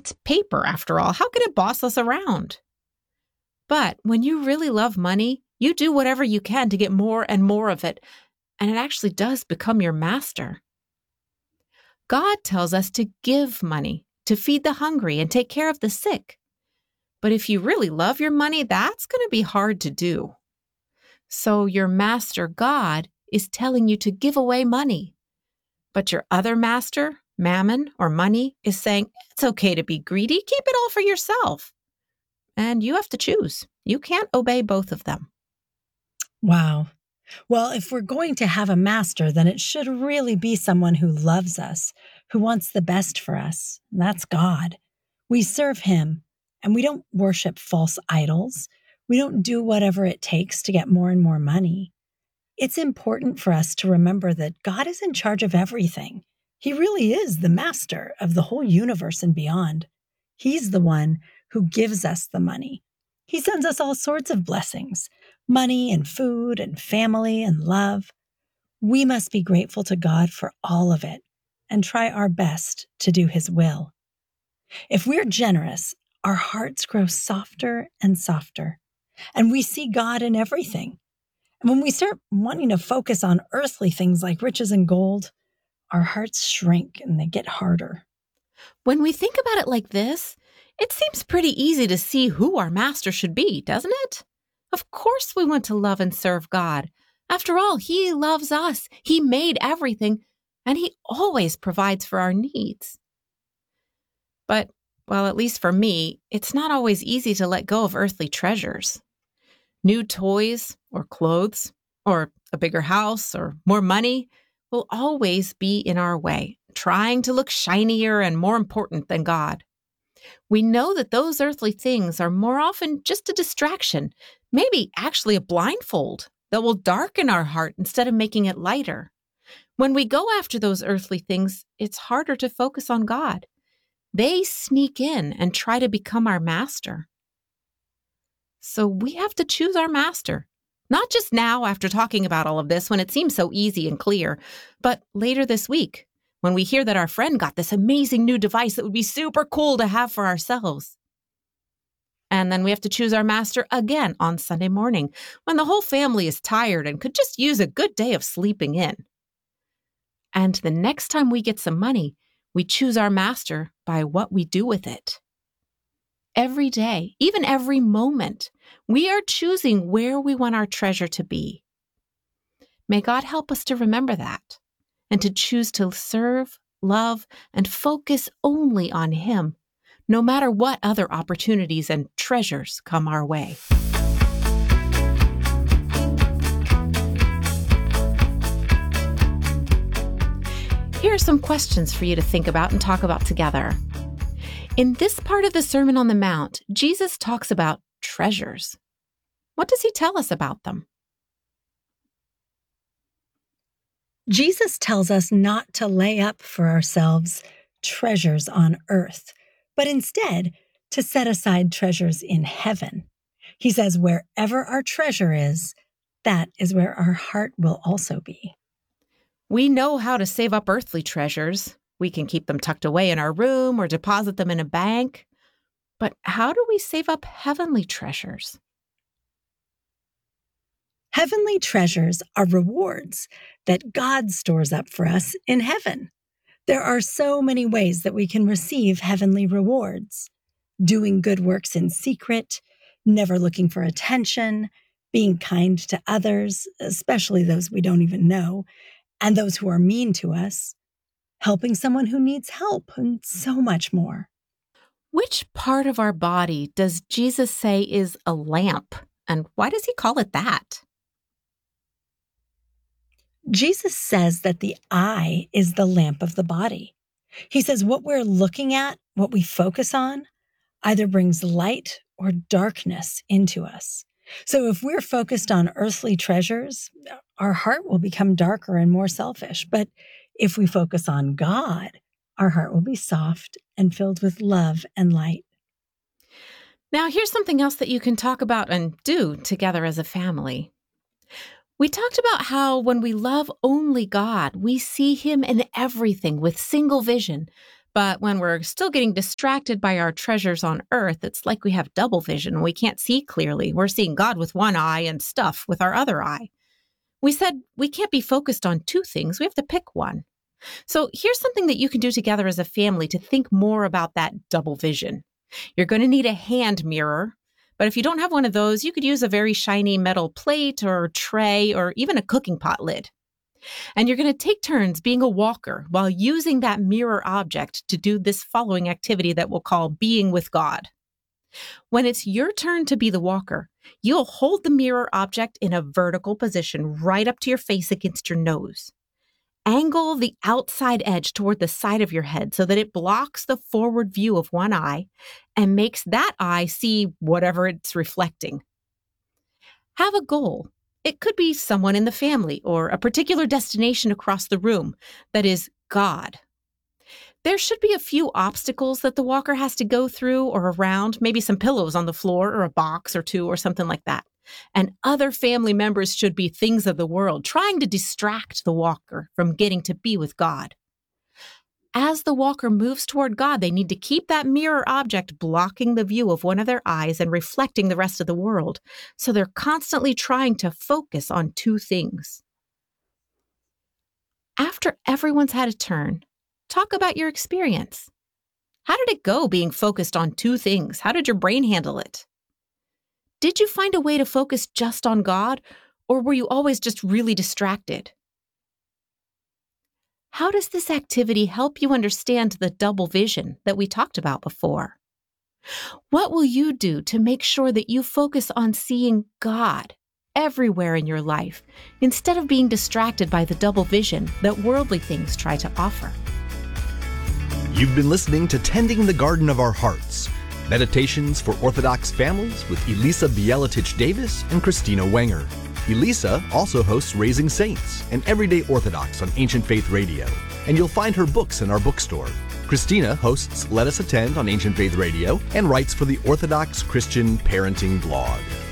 It's paper, after all. How can it boss us around? But when you really love money, you do whatever you can to get more and more of it, and it actually does become your master. God tells us to give money, to feed the hungry and take care of the sick. But if you really love your money, that's going to be hard to do. So your master, God, is telling you to give away money. But your other master, mammon or money, is saying, it's okay to be greedy. Keep it all for yourself. And you have to choose. You can't obey both of them. Wow. Well, if we're going to have a master, then it should really be someone who loves us, who wants the best for us. That's God. We serve him, and we don't worship false idols. We don't do whatever it takes to get more and more money. It's important for us to remember that God is in charge of everything. He really is the master of the whole universe and beyond. He's the one who gives us the money. He sends us all sorts of blessings, money and food and family and love. We must be grateful to God for all of it and try our best to do his will. If we're generous, our hearts grow softer and softer, and we see God in everything. And when we start wanting to focus on earthly things like riches and gold, our hearts shrink and they get harder. When we think about it like this, it seems pretty easy to see who our master should be, doesn't it? Of course we want to love and serve God. After all, he loves us. He made everything, and he always provides for our needs. But, well, at least for me, it's not always easy to let go of earthly treasures. New toys or clothes or a bigger house or more money will always be in our way, trying to look shinier and more important than God. We know that those earthly things are more often just a distraction, maybe actually a blindfold that will darken our heart instead of making it lighter. When we go after those earthly things, it's harder to focus on God. They sneak in and try to become our master. So we have to choose our master, not just now after talking about all of this when it seems so easy and clear, but later this week when we hear that our friend got this amazing new device that would be super cool to have for ourselves. And then we have to choose our master again on Sunday morning when the whole family is tired and could just use a good day of sleeping in. And the next time we get some money, we choose our master by what we do with it. Every day, even every moment, we are choosing where we want our treasure to be. May God help us to remember that and to choose to serve, love, and focus only on him, no matter what other opportunities and treasures come our way. Here are some questions for you to think about and talk about together. In this part of the Sermon on the Mount, Jesus talks about treasures. What does he tell us about them? Jesus tells us not to lay up for ourselves treasures on earth, but instead to set aside treasures in heaven. He says wherever our treasure is, that is where our heart will also be. We know how to save up earthly treasures. We can keep them tucked away in our room or deposit them in a bank. But how do we save up heavenly treasures? Heavenly treasures are rewards that God stores up for us in heaven. There are so many ways that we can receive heavenly rewards. Doing good works in secret, never looking for attention, being kind to others, especially those we don't even know, and those who are mean to us, helping someone who needs help, and so much more. Which part of our body does Jesus say is a lamp? And why does he call it that? Jesus says that the eye is the lamp of the body. He says what we're looking at, what we focus on, either brings light or darkness into us. So if we're focused on earthly treasures, our heart will become darker and more selfish. But if we focus on God, our heart will be soft and filled with love and light. Now, here's something else that you can talk about and do together as a family. We talked about how when we love only God, we see him in everything with single vision. But when we're still getting distracted by our treasures on earth, it's like we have double vision. We can't see clearly. We're seeing God with one eye and stuff with our other eye. We said we can't be focused on two things. We have to pick one. So here's something that you can do together as a family to think more about that double vision. You're going to need a hand mirror. But if you don't have one of those, you could use a very shiny metal plate or tray or even a cooking pot lid. And you're going to take turns being a walker while using that mirror object to do this following activity that we'll call being with God. When it's your turn to be the walker, you'll hold the mirror object in a vertical position right up to your face against your nose. Angle the outside edge toward the side of your head so that it blocks the forward view of one eye and makes that eye see whatever it's reflecting. Have a goal. It could be someone in the family or a particular destination across the room that is God. There should be a few obstacles that the walker has to go through or around, maybe some pillows on the floor or a box or two or something like that. And other family members should be things of the world, trying to distract the walker from getting to be with God. As the walker moves toward God, they need to keep that mirror object blocking the view of one of their eyes and reflecting the rest of the world. So they're constantly trying to focus on two things. After everyone's had a turn, talk about your experience. How did it go being focused on two things? How did your brain handle it? Did you find a way to focus just on God, or were you always just really distracted? How does this activity help you understand the double vision that we talked about before? What will you do to make sure that you focus on seeing God everywhere in your life instead of being distracted by the double vision that worldly things try to offer? You've been listening to Tending the Garden of Our Hearts, Meditations for Orthodox Families with Elisa Bielatich-Davis and Christina Wenger. Elisa also hosts Raising Saints and Everyday Orthodox on Ancient Faith Radio, and you'll find her books in our bookstore. Christina hosts Let Us Attend on Ancient Faith Radio and writes for the Orthodox Christian Parenting blog.